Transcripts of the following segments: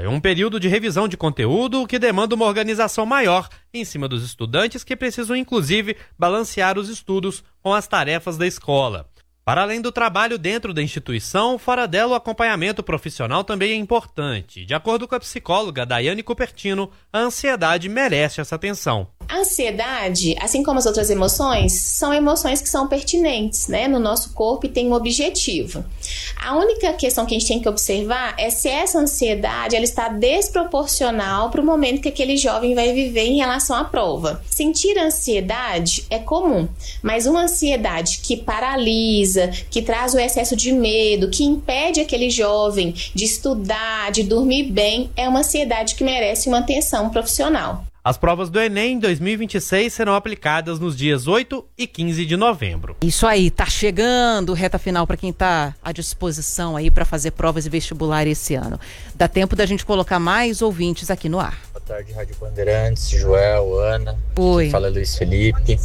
É um período de revisão de conteúdo que demanda uma organização maior em cima dos estudantes que precisam, inclusive, balancear os estudos com as tarefas da escola. Para além do trabalho dentro da instituição, fora dela o acompanhamento profissional também é importante. De acordo com a psicóloga Daiane Cupertino, a ansiedade merece essa atenção. A ansiedade, assim como as outras emoções, são emoções que são pertinentes, né, no nosso corpo e tem um objetivo. A única questão que a gente tem que observar é se essa ansiedade ela está desproporcional para o momento que aquele jovem vai viver em relação à prova. Sentir ansiedade é comum, mas uma ansiedade que paralisa, que traz o excesso de medo, que impede aquele jovem de estudar, de dormir bem, é uma ansiedade que merece uma atenção profissional. As provas do Enem 2026 serão aplicadas nos dias 8 e 15 de novembro. Isso aí, tá chegando, reta final para quem tá à disposição aí para fazer provas e vestibular esse ano. Dá tempo da gente colocar mais ouvintes aqui no ar. Boa tarde, Rádio Bandeirantes, Joel, Ana. Oi. Fala Luiz Felipe.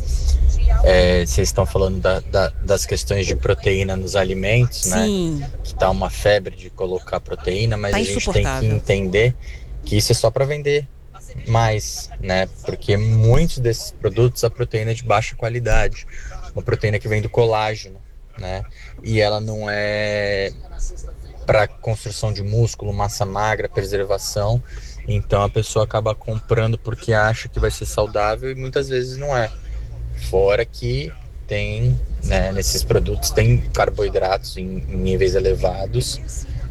Vocês estão falando das questões de proteína nos alimentos, Sim. Né? Que tá uma febre de colocar proteína, mas tá a gente tem que entender que isso é só para vender mais, né? Porque muitos desses produtos a proteína é de baixa qualidade, uma proteína que vem do colágeno, né? E ela não é para construção de músculo, massa magra, preservação. Então a pessoa acaba comprando porque acha que vai ser saudável e muitas vezes não é. Fora que tem, né, nesses produtos tem carboidratos em níveis elevados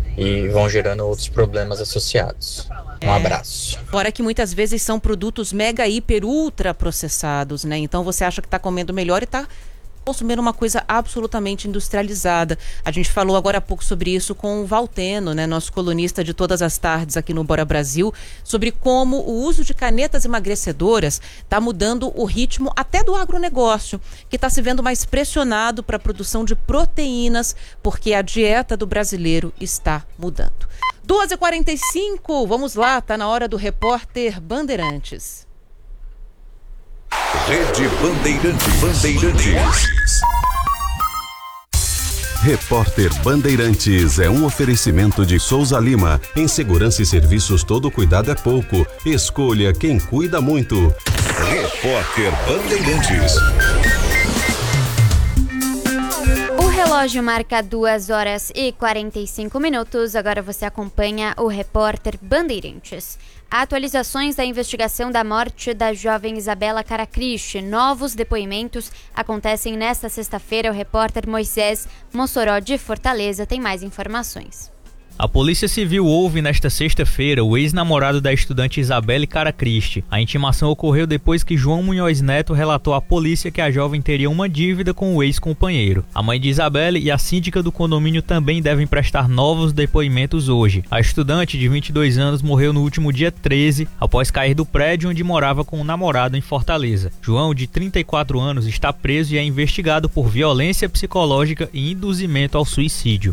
e vão gerando outros problemas associados. Um abraço. Fora que muitas vezes são produtos mega, hiper, ultra processados, né? Então você acha que está comendo melhor e está consumindo uma coisa absolutamente industrializada. A gente falou agora há pouco sobre isso com o Valteno, né? Nosso colunista de todas as tardes aqui no Bora Brasil, sobre como o uso de canetas emagrecedoras está mudando o ritmo até do agronegócio, que está se vendo mais pressionado para a produção de proteínas, porque a dieta do brasileiro está mudando. 2h45, vamos lá, tá na hora do Repórter Bandeirantes. Rede Bandeirantes. Repórter Bandeirantes é um oferecimento de Souza Lima. Em segurança e serviços, todo cuidado é pouco. Escolha quem cuida muito. Repórter Bandeirantes. O relógio marca 2h45. Agora você acompanha o Repórter Bandeirantes. Atualizações da investigação da morte da jovem Isabela Caracristi. Novos depoimentos acontecem nesta sexta-feira. O repórter Moisés Mossoró de Fortaleza tem mais informações. A Polícia Civil ouve nesta sexta-feira o ex-namorado da estudante Isabelle Caracristi. A intimação ocorreu depois que João Munhoz Neto relatou à polícia que a jovem teria uma dívida com o ex-companheiro. A mãe de Isabelle e a síndica do condomínio também devem prestar novos depoimentos hoje. A estudante, de 22 anos, morreu no último dia 13, após cair do prédio onde morava com o namorado em Fortaleza. João, de 34 anos, está preso e é investigado por violência psicológica e induzimento ao suicídio.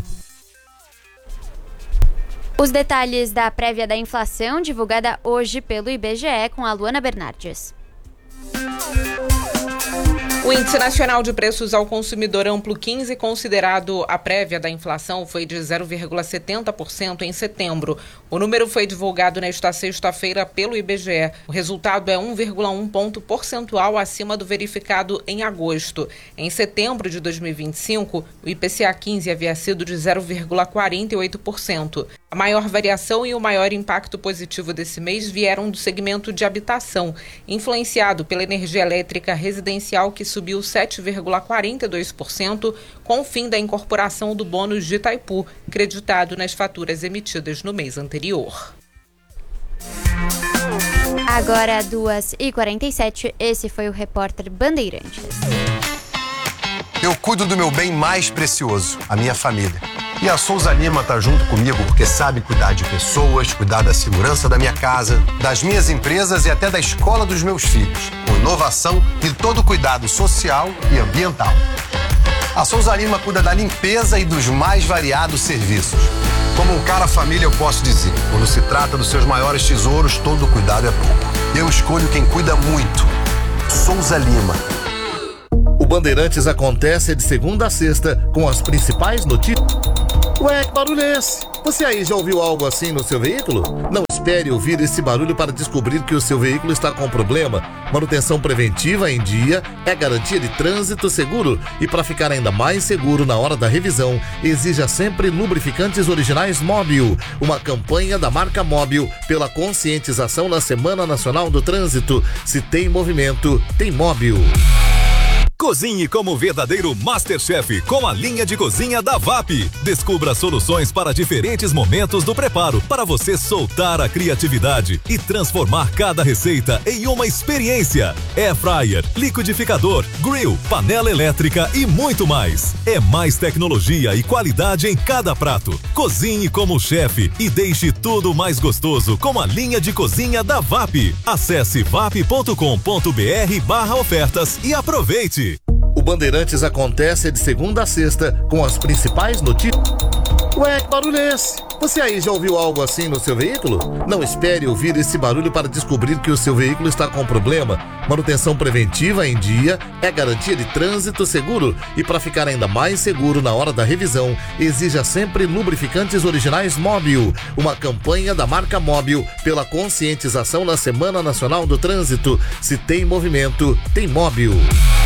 Os detalhes da prévia da inflação divulgada hoje pelo IBGE com a Luana Bernardes. O Índice Nacional de Preços ao Consumidor Amplo 15, considerado a prévia da inflação, foi de 0,70% em setembro. O número foi divulgado nesta sexta-feira pelo IBGE. O resultado é 1,1 ponto percentual acima do verificado em agosto. Em setembro de 2025, o IPCA 15 havia sido de 0,48%. A maior variação e o maior impacto positivo desse mês vieram do segmento de habitação, influenciado pela energia elétrica residencial, que subiu 7,42% com o fim da incorporação do bônus de Itaipu, creditado nas faturas emitidas no mês anterior. Agora 2h47, esse foi o Repórter Bandeirantes. Eu cuido do meu bem mais precioso, a minha família. E a Souza Lima tá junto comigo porque sabe cuidar de pessoas, cuidar da segurança da minha casa, das minhas empresas e até da escola dos meus filhos, com inovação e todo cuidado social e ambiental. A Souza Lima cuida da limpeza e dos mais variados serviços. Como um cara família, eu posso dizer, quando se trata dos seus maiores tesouros, todo cuidado é pouco. Eu escolho quem cuida muito. Souza Lima. O Bandeirantes acontece de segunda a sexta com as principais notícias. Ué, que barulho é esse? Você aí já ouviu algo assim no seu veículo? Não espere ouvir esse barulho para descobrir que o seu veículo está com problema. Manutenção preventiva em dia é garantia de trânsito seguro. E para ficar ainda mais seguro na hora da revisão, exija sempre lubrificantes originais Móbil. Uma campanha da marca Móbil pela conscientização na Semana Nacional do Trânsito. Se tem movimento, tem Móbil. Cozinhe como o verdadeiro Masterchef com a linha de cozinha da VAP. Descubra soluções para diferentes momentos do preparo, para você soltar a criatividade e transformar cada receita em uma experiência. Air fryer, liquidificador, grill, panela elétrica e muito mais. É mais tecnologia e qualidade em cada prato. Cozinhe como chefe e deixe tudo mais gostoso com a linha de cozinha da VAP. Acesse vap.com.br/ofertas e aproveite. O Bandeirantes acontece de segunda a sexta com as principais notícias. Ué, que barulho é esse? Você aí já ouviu algo assim no seu veículo? Não espere ouvir esse barulho para descobrir que o seu veículo está com problema. Manutenção preventiva em dia é garantia de trânsito seguro. E para ficar ainda mais seguro na hora da revisão, exija sempre lubrificantes originais Móbil. Uma campanha da marca Móbil pela conscientização na Semana Nacional do Trânsito. Se tem movimento, tem Móbil.